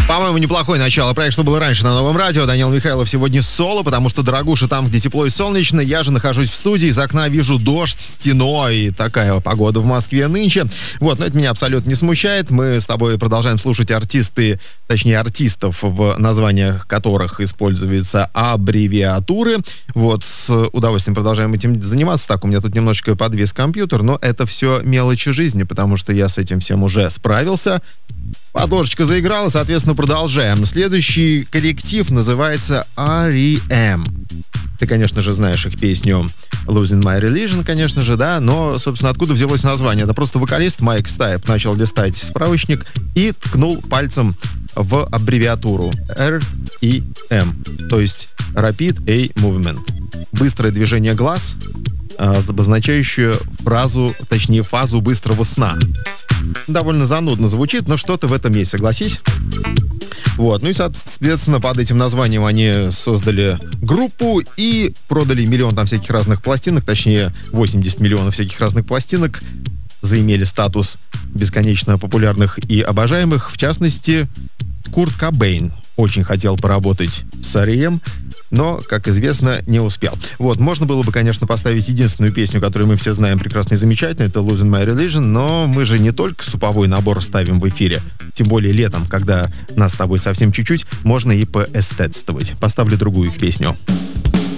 По-моему, неплохое начало. Проект «Что было раньше» на Новом радио. Данил Михайлов сегодня соло, потому что, дорогуша, там, где тепло и солнечно, я же нахожусь в студии, из окна вижу дождь стеной. Такая погода в Москве нынче. Вот, но это меня абсолютно не смущает. Мы с тобой продолжаем слушать артистов, в названиях которых используются аббревиатуры. Вот, с удовольствием продолжаем этим заниматься. Так, у меня тут немножечко подвис компьютер, но это все мелочи жизни, потому что я с этим всем уже справился. Подложечка заиграла, соответственно, продолжаем. Следующий коллектив называется R.E.M. Ты, конечно же, знаешь их песню Losing My Religion, конечно же, да, но, собственно, откуда взялось название? Это просто вокалист Майк Стайп начал листать справочник и ткнул пальцем в аббревиатуру R.E.M., то есть Rapid Eye Movement. Быстрое движение глаз, обозначающее фазу быстрого сна. Довольно занудно звучит, но что-то в этом есть, согласись? Вот, ну и, соответственно, под этим названием они создали группу и продали миллион там всяких разных пластинок, точнее, 80 миллионов всяких разных пластинок, заимели статус бесконечно популярных и обожаемых. В частности, Курт Кобейн очень хотел поработать с R.E.M., но, как известно, не успел. Вот, можно было бы, конечно, поставить единственную песню, которую мы все знаем прекрасно и замечательно, это Losing My Religion, но мы же не только суповой набор ставим в эфире, тем более летом, когда нас с тобой совсем чуть-чуть, можно и поэстетствовать. Поставлю другую их песню.